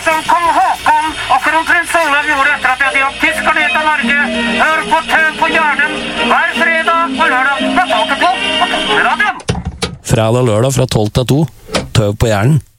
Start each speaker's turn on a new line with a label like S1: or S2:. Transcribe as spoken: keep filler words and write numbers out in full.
S1: som kong Håkon og kronprins Olav gjorde etter at de hadde jaget tyskerne ut av Norge. Hør på Tøv på Hjernen hver fredag og lørdag fra tolv til to på Radioen.
S2: Fredag og lørdag fra tolv til to. Tøv på Hjernen.